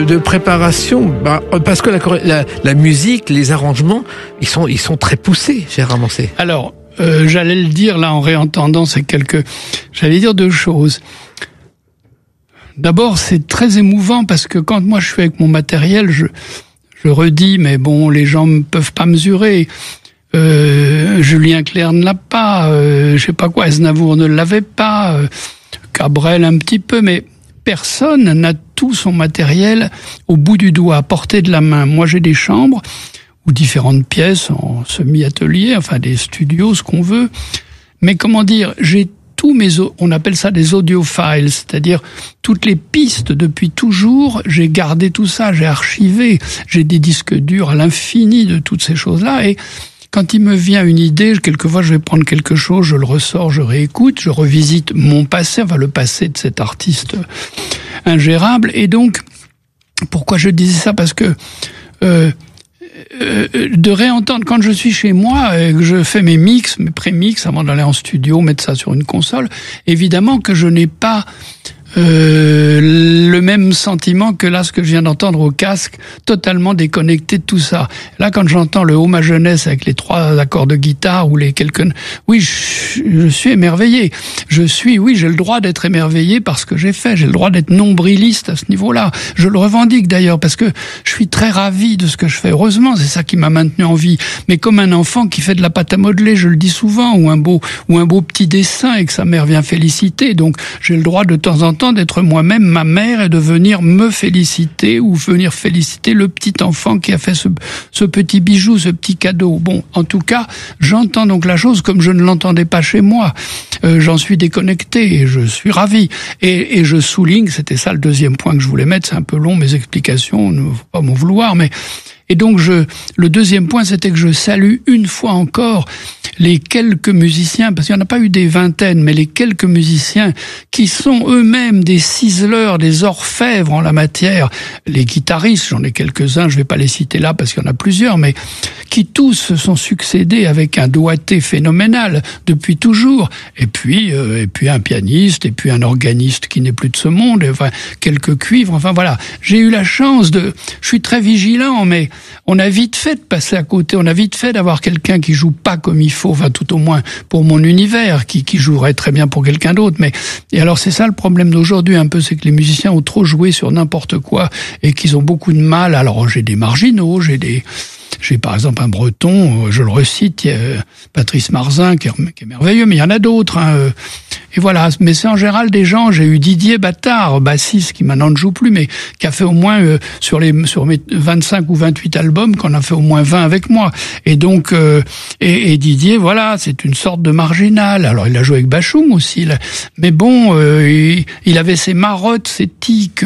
De préparation, parce que la musique, les arrangements, ils sont très poussés, cher Amancé. Alors, j'allais le dire là en réentendant j'allais dire deux choses. D'abord, c'est très émouvant parce que quand moi je suis avec mon matériel, je redis, mais bon, les gens ne peuvent pas mesurer. Julien Clerc ne l'a pas, je sais pas quoi, Aznavour ne l'avait pas, Cabrel un petit peu, mais personne n'a tout son matériel au bout du doigt, à portée de la main. Moi, j'ai des chambres ou différentes pièces en semi-atelier, enfin des studios, ce qu'on veut. Mais comment dire, j'ai on appelle ça des audiophiles, c'est-à-dire toutes les pistes depuis toujours, j'ai gardé tout ça, j'ai archivé, j'ai des disques durs à l'infini de toutes ces choses-là, et quand il me vient une idée, quelquefois je vais prendre quelque chose, je le ressors, je réécoute, je revisite mon passé, enfin le passé de cet artiste ingérable, et donc, pourquoi je disais ça? Parce que de réentendre quand je suis chez moi et que je fais mes mix, mes pré-mix avant d'aller en studio, mettre ça sur une console, évidemment que je n'ai pas le même sentiment que là ce que je viens d'entendre au casque, totalement déconnecté de tout ça. Là, quand j'entends le Ô ma jeunesse avec les 3 accords de guitare ou les quelques... Oui, je suis émerveillé. Oui, j'ai le droit d'être émerveillé par ce que j'ai fait. J'ai le droit d'être nombriliste à ce niveau-là. Je le revendique d'ailleurs parce que je suis très ravi de ce que je fais. Heureusement, c'est ça qui m'a maintenu en vie. Mais comme un enfant qui fait de la pâte à modeler, je le dis souvent, ou un beau petit dessin et que sa mère vient féliciter. Donc, j'ai le droit de temps en temps d'être moi-même ma mère et de venir me féliciter ou venir féliciter le petit enfant qui a fait ce petit bijou, ce petit cadeau. Bon, en tout cas, j'entends donc la chose comme je ne l'entendais pas chez moi. J'en suis déconnecté et je suis ravi. Et je souligne, c'était ça le deuxième point que je voulais mettre, c'est un peu long mes explications, ne faut pas m'en vouloir, mais... Et donc le deuxième point, c'était que je salue une fois encore les quelques musiciens, parce qu'il n'y en a pas eu des vingtaines, mais les quelques musiciens qui sont eux-mêmes des ciseleurs, des orfèvres en la matière. Les guitaristes, j'en ai quelques-uns, je vais pas les citer là parce qu'il y en a plusieurs, mais qui tous se sont succédés avec un doigté phénoménal depuis toujours. Et puis un pianiste, et puis un organiste qui n'est plus de ce monde, et enfin quelques cuivres, enfin voilà. J'ai eu la chance je suis très vigilant, mais on a vite fait de passer à côté, on a vite fait d'avoir quelqu'un qui joue pas comme il faut, enfin tout au moins pour mon univers, qui jouerait très bien pour quelqu'un d'autre. Et alors c'est ça le problème d'aujourd'hui un peu, c'est que les musiciens ont trop joué sur n'importe quoi et qu'ils ont beaucoup de mal. Alors j'ai des marginaux, j'ai par exemple un breton, je le recite, Patrice Marzin, qui est merveilleux, mais il y en a d'autres. Et voilà, mais c'est en général des gens, j'ai eu Didier Battard, bassiste, qui maintenant ne joue plus, mais qui a fait au moins, sur mes 25 ou 28 albums, qu'on a fait au moins 20 avec moi. Et donc, et Didier, voilà, c'est une sorte de marginal. Alors il a joué avec Bachung aussi, là. Mais bon, il avait ses marottes, ses tics,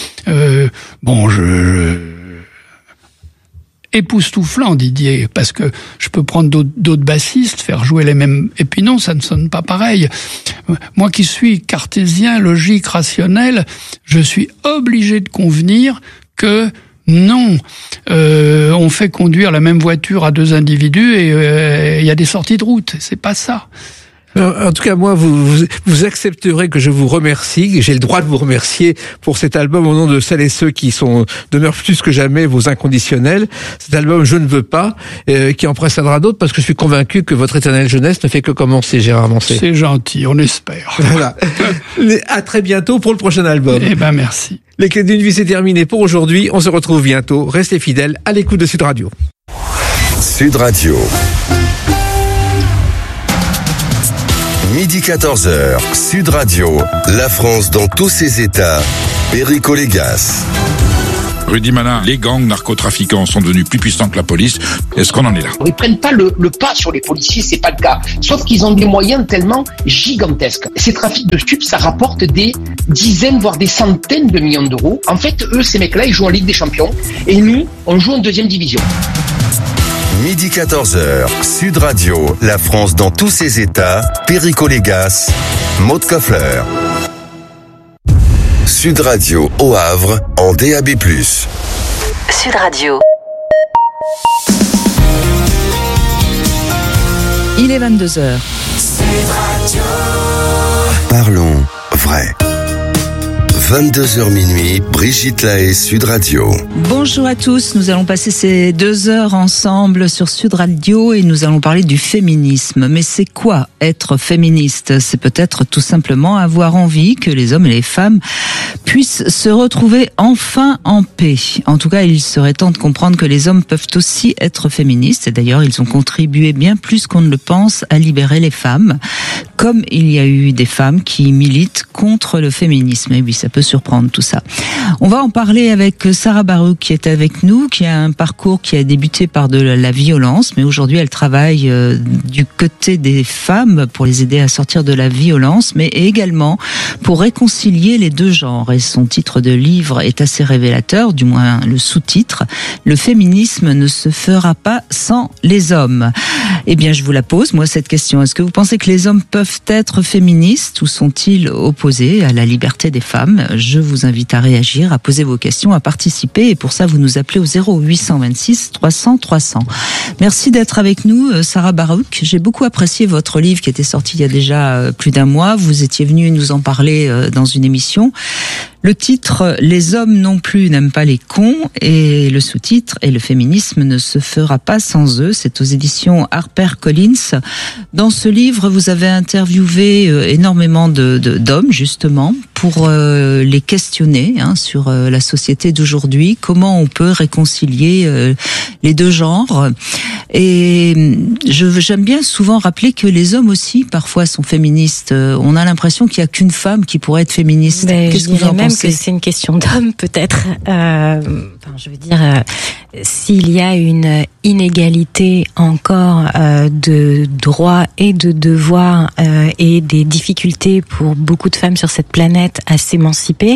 époustouflant, Didier, parce que je peux prendre d'autres bassistes, faire jouer les mêmes, et puis non, ça ne sonne pas pareil. Moi qui suis cartésien, logique, rationnel, je suis obligé de convenir que non, on fait conduire la même voiture à 2 individus et il y a des sorties de route, c'est pas ça. En tout cas, moi, vous accepterez que je vous remercie, j'ai le droit de vous remercier pour cet album au nom de celles et ceux qui demeurent plus que jamais vos inconditionnels. Cet album, Je ne veux pas, qui en précédera d'autres, parce que je suis convaincu que votre éternelle jeunesse ne fait que commencer, Gérard Manset. C'est gentil, on espère. Voilà. À très bientôt pour le prochain album. Eh ben, merci. Les clés d'une vie, c'est terminé pour aujourd'hui. On se retrouve bientôt. Restez fidèles à l'écoute de Sud Radio. Sud Radio. Midi 14h, Sud Radio, la France dans tous ses états, Perico Légas. Rudy Malin, les gangs narcotrafiquants sont devenus plus puissants que la police. Est-ce qu'on en est là? Ils prennent pas le pas sur les policiers, c'est pas le cas. Sauf qu'ils ont des moyens tellement gigantesques. Ces trafics de stupes, ça rapporte des dizaines, voire des centaines de millions d'euros. En fait, eux, ces mecs-là, ils jouent en Ligue des Champions. Et nous, on joue en 2e division. Midi 14h, Sud Radio, la France dans tous ses états, Perico Légas, Maud Koffler. Sud Radio au Havre, en DAB+. Sud Radio. Il est 22h. Parlons vrai. 22h minuit, Brigitte Lahaie, Sud Radio. Bonjour à tous, nous allons passer ces 2 heures ensemble sur Sud Radio et nous allons parler du féminisme. Mais c'est quoi être féministe ? C'est peut-être tout simplement avoir envie que les hommes et les femmes puissent se retrouver enfin en paix. En tout cas, il serait temps de comprendre que les hommes peuvent aussi être féministes. Et d'ailleurs, ils ont contribué bien plus qu'on ne le pense à libérer les femmes. Comme il y a eu des femmes qui militent contre le féminisme. Et oui, ça peut surprendre tout ça. On va en parler avec Sarah Barouk qui est avec nous, qui a un parcours qui a débuté par de la violence, mais aujourd'hui elle travaille du côté des femmes pour les aider à sortir de la violence, mais également pour réconcilier les deux genres. Et son titre de livre est assez révélateur, du moins le sous-titre. Le féminisme ne se fera pas sans les hommes. Eh bien, je vous la pose, moi, cette question. Est-ce que vous pensez que les hommes peuvent être féministes ou sont-ils opposés à la liberté des femmes ? Je vous invite à réagir, à poser vos questions, à participer. Et pour ça, vous nous appelez au 0826 300 300. Merci d'être avec nous, Sarah Barouk. J'ai beaucoup apprécié votre livre qui était sorti il y a déjà plus d'un mois. Vous étiez venue nous en parler dans une émission. Le titre « Les hommes non plus n'aiment pas les cons » et le sous-titre « Et le féminisme ne se fera pas sans eux ». C'est aux éditions HarperCollins. Dans ce livre, vous avez interviewé énormément d'hommes, justement, pour les questionner sur la société d'aujourd'hui, comment on peut réconcilier les deux genres. Et j'aime bien souvent rappeler que les hommes aussi, parfois, sont féministes. On a l'impression qu'il n'y a qu'une femme qui pourrait être féministe. Qu'est-ce que vous en pensez ? Que c'est une question d'homme, peut-être. Je veux dire, s'il y a une inégalité encore de droits et de devoirs et des difficultés pour beaucoup de femmes sur cette planète à s'émanciper,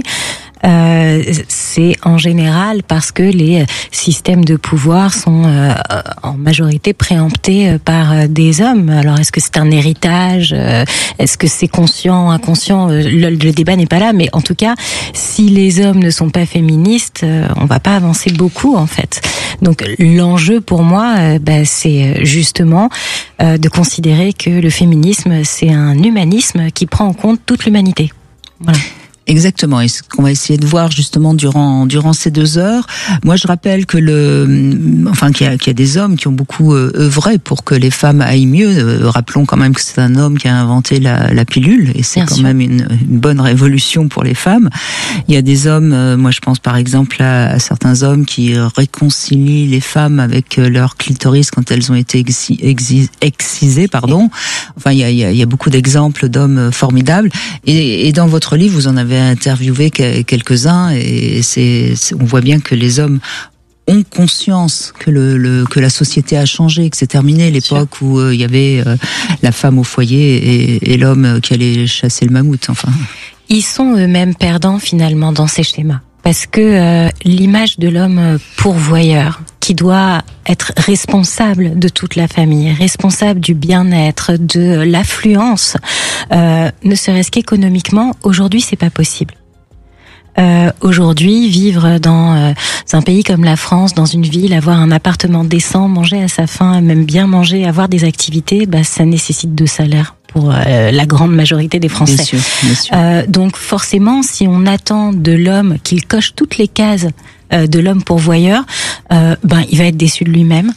c'est en général parce que les systèmes de pouvoir sont en majorité préemptés par des hommes. Alors est-ce que c'est un héritage ? Est-ce que c'est conscient, inconscient ? Le débat n'est pas là, mais en tout cas, si les hommes ne sont pas féministes, on va pas avancer beaucoup en fait. Donc l'enjeu pour moi, c'est justement de considérer que le féminisme, c'est un humanisme qui prend en compte toute l'humanité. Voilà. Exactement, et ce qu'on va essayer de voir justement durant ces 2 heures. Moi, je rappelle que qu'il y a des hommes qui ont beaucoup œuvré pour que les femmes aillent mieux. Rappelons quand même que c'est un homme qui a inventé la pilule, et c'est quand même une bonne révolution pour les femmes. Il y a des hommes, moi je pense par exemple à certains hommes qui réconcilient les femmes avec leur clitoris quand elles ont été excisées, pardon. Enfin, il y a beaucoup d'exemples d'hommes formidables. Et dans votre livre, vous en avez interviewé quelques-uns, et on voit bien que les hommes ont conscience que la société a changé, que c'est terminé l'époque où il y avait la femme au foyer et l'homme qui allait chasser le mammouth. Enfin, ils sont eux-mêmes perdants finalement dans ces schémas, parce que l'image de l'homme pourvoyeur, qui doit être responsable de toute la famille, responsable du bien-être, de l'affluence, ne serait-ce qu'économiquement, aujourd'hui c'est pas possible. Aujourd'hui, vivre dans un pays comme la France, dans une ville, avoir un appartement décent, manger à sa faim, même bien manger, avoir des activités, ça nécessite de salaire pour la grande majorité des Français. Bien sûr. Donc forcément, si on attend de l'homme qu'il coche toutes les cases de l'homme pourvoyeur, il va être déçu de lui-même.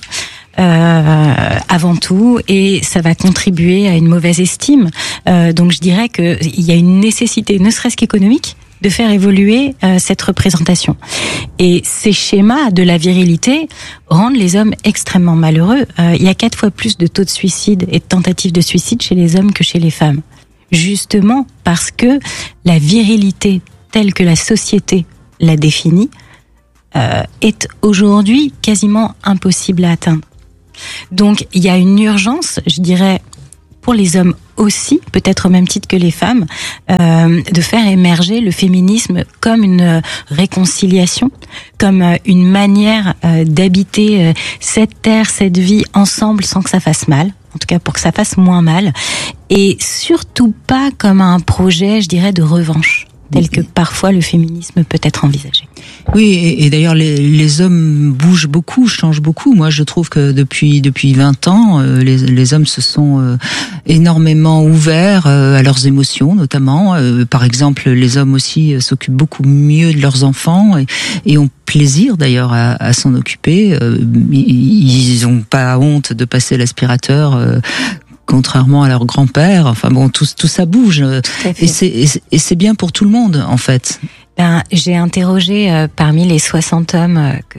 Avant tout, et ça va contribuer à une mauvaise estime. Donc je dirais qu'il y a une nécessité, ne serait-ce qu'économique, de faire évoluer cette représentation. Et ces schémas de la virilité rendent les hommes extrêmement malheureux. Il y a 4 fois plus de taux de suicide et de tentatives de suicide chez les hommes que chez les femmes. Justement parce que la virilité telle que la société la définit est aujourd'hui quasiment impossible à atteindre. Donc il y a une urgence, je dirais, pour les hommes aussi, peut-être au même titre que les femmes, de faire émerger le féminisme comme une réconciliation, comme une manière d'habiter cette terre, cette vie ensemble sans que ça fasse mal, en tout cas pour que ça fasse moins mal, et surtout pas comme un projet, je dirais, de revanche. tel que parfois le féminisme peut être envisagé. Oui, et d'ailleurs les hommes bougent beaucoup, changent beaucoup. Moi, je trouve que depuis 20 ans, les hommes se sont énormément ouverts à leurs émotions, notamment. Par exemple, les hommes aussi s'occupent beaucoup mieux de leurs enfants et ont plaisir d'ailleurs à s'en occuper. Ils n'ont pas honte de passer l'aspirateur. Contrairement à leur grand-père, enfin bon, tout ça bouge, et c'est bien pour tout le monde en fait. J'ai interrogé parmi les 60 hommes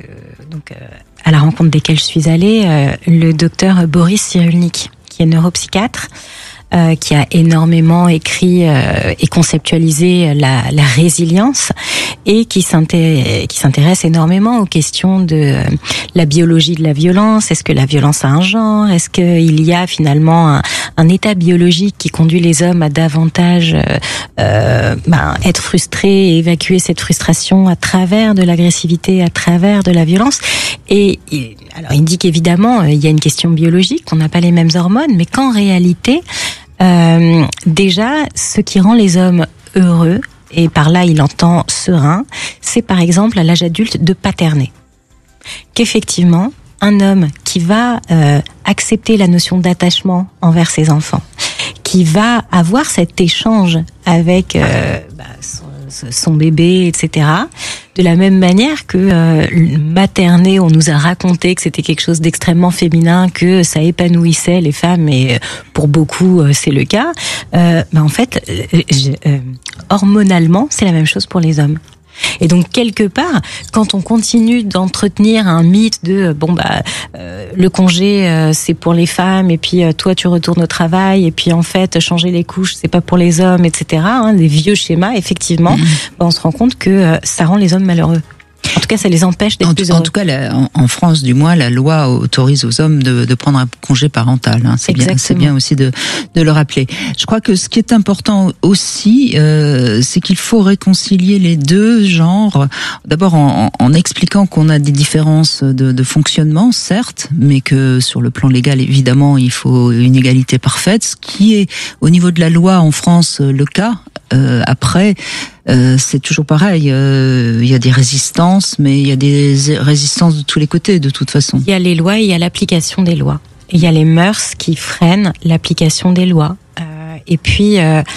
à la rencontre desquels je suis allée, le docteur Boris Cyrulnik, qui est neuropsychiatre, qui a énormément écrit et conceptualisé la résilience et qui s'intéresse énormément aux questions de la biologie de la violence. Est-ce que la violence a un genre? Est-ce qu'il y a finalement un état biologique qui conduit les hommes à davantage être frustrés et évacuer cette frustration à travers de l'agressivité, à travers de la violence? Et alors il dit qu'évidemment il y a une question biologique, qu'on n'a pas les mêmes hormones, mais qu'en réalité déjà, ce qui rend les hommes heureux, et par là il entend serein, c'est par exemple à l'âge adulte de paterner. Qu'effectivement, un homme qui va accepter la notion d'attachement envers ses enfants, qui va avoir cet échange avec son bébé, etc. De la même manière que materner, on nous a raconté que c'était quelque chose d'extrêmement féminin, que ça épanouissait les femmes, et pour beaucoup c'est le cas. En fait, hormonalement, c'est la même chose pour les hommes. Et donc quelque part, quand on continue d'entretenir un mythe de le congé c'est pour les femmes, et puis toi tu retournes au travail, et puis en fait changer les couches c'est pas pour les hommes, etc. Des vieux schémas, effectivement, on se rend compte que ça rend les hommes malheureux. En tout cas, ça les empêche d'être plus heureux. En tout cas, en France, du moins, la loi autorise aux hommes de prendre un congé parental. C'est bien aussi de le rappeler. Je crois que ce qui est important aussi, c'est qu'il faut réconcilier les deux genres. D'abord, en expliquant qu'on a des différences de fonctionnement, certes, mais que sur le plan légal, évidemment, il faut une égalité parfaite, ce qui est, au niveau de la loi en France, le cas. Après, c'est toujours pareil. Il y a des résistances, mais il y a des résistances de tous les côtés, de toute façon. Il y a les lois et il y a l'application des lois. Il y a les mœurs qui freinent l'application des lois. Et puis,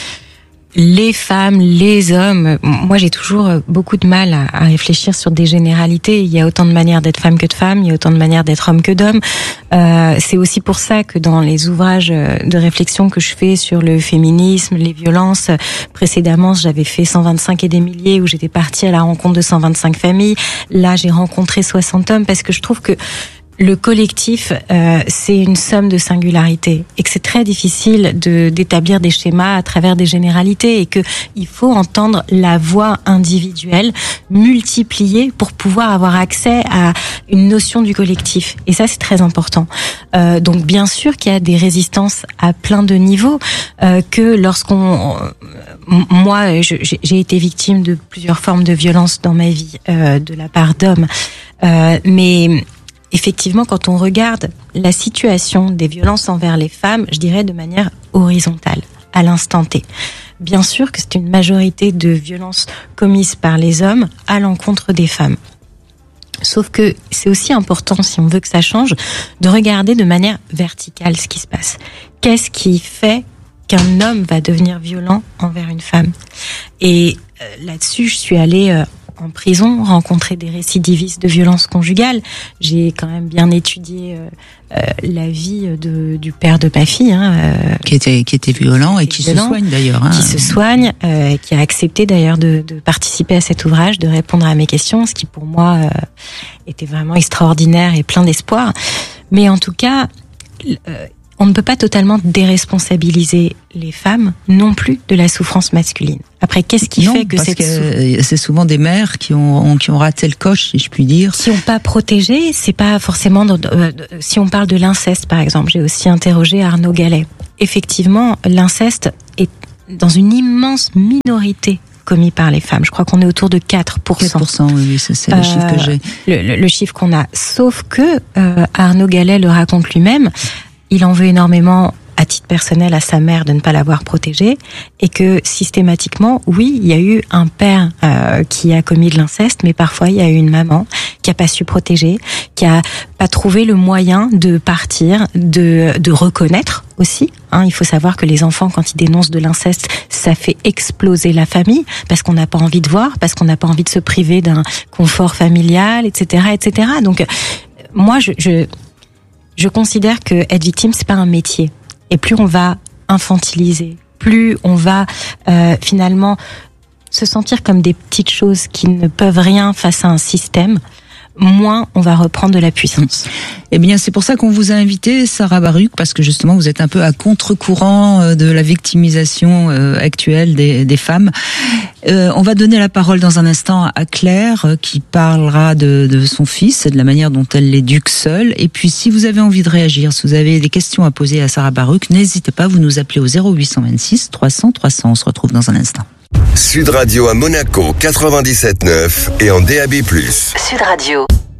les femmes, les hommes, moi j'ai toujours beaucoup de mal à réfléchir sur des généralités. Il y a autant de manières d'être femme que de femme, il y a autant de manières d'être homme que d'homme. C'est aussi pour ça que dans les ouvrages de réflexion que je fais sur le féminisme, les violences, précédemment j'avais fait 125 et des milliers, où j'étais partie à la rencontre de 125 familles. Là j'ai rencontré 60 hommes, parce que je trouve que le collectif, c'est une somme de singularités, et que c'est très difficile d'établir des schémas à travers des généralités, et que il faut entendre la voix individuelle multipliée pour pouvoir avoir accès à une notion du collectif. Et ça, c'est très important. Donc, bien sûr qu'il y a des résistances à plein de niveaux, que moi, j'ai été victime de plusieurs formes de violence dans ma vie, de la part d'hommes, mais effectivement, quand on regarde la situation des violences envers les femmes, je dirais de manière horizontale, à l'instant T. Bien sûr que c'est une majorité de violences commises par les hommes à l'encontre des femmes. Sauf que c'est aussi important, si on veut que ça change, de regarder de manière verticale ce qui se passe. Qu'est-ce qui fait qu'un homme va devenir violent envers une femme? Et là-dessus, je suis allée en prison, rencontrer des récidivistes de violences conjugales. J'ai quand même bien étudié la vie du père de ma fille, qui était violent et qui se soigne d'ailleurs. Qui se soigne, qui a accepté d'ailleurs de participer à cet ouvrage, de répondre à mes questions, ce qui pour moi était vraiment extraordinaire et plein d'espoir. Mais en tout cas, on ne peut pas totalement déresponsabiliser les femmes non plus de la souffrance masculine. Après, qu'est-ce qui fait que c'est souvent des mères qui ont raté le coche, si je puis dire. Qui n'ont pas protégé, c'est pas forcément. Si on parle de l'inceste, par exemple, j'ai aussi interrogé Arnaud Gallet. Effectivement, l'inceste est dans une immense minorité commis par les femmes. Je crois qu'on est autour de 4%. 4%, oui, c'est le chiffre que j'ai. Le chiffre qu'on a. Sauf que Arnaud Gallet le raconte lui-même. Il en veut énormément à titre personnel à sa mère de ne pas l'avoir protégée, et que systématiquement, oui, il y a eu un père qui a commis de l'inceste, mais parfois il y a eu une maman qui a pas su protéger, qui a pas trouvé le moyen de partir, de reconnaître aussi. Il faut savoir que les enfants, quand ils dénoncent de l'inceste, ça fait exploser la famille, parce qu'on n'a pas envie de voir, parce qu'on n'a pas envie de se priver d'un confort familial, etc., etc. Donc, moi, je considère que être victime, c'est pas un métier. Et plus on va infantiliser, plus on va finalement se sentir comme des petites choses qui ne peuvent rien face à un système, moins on va reprendre de la puissance. Eh bien, c'est pour ça qu'on vous a invité, Sarah Baruch, parce que justement, vous êtes un peu à contre-courant de la victimisation actuelle des femmes. On va donner la parole dans un instant à Claire, qui parlera de son fils, de la manière dont elle l'éduque seule. Et puis, si vous avez envie de réagir, si vous avez des questions à poser à Sarah Baruch, n'hésitez pas, vous nous appelez au 0826 300 300. On se retrouve dans un instant. Sud Radio à Monaco 97.9 et en DAB+. Sud Radio.